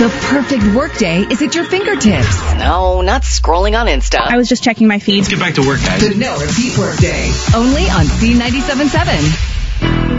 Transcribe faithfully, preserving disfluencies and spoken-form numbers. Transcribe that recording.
The perfect workday is at your fingertips. No, not scrolling on Insta. I was just checking my feed. Let's get back to work, guys. The No Repeat Workday. Only on C ninety-seven point seven.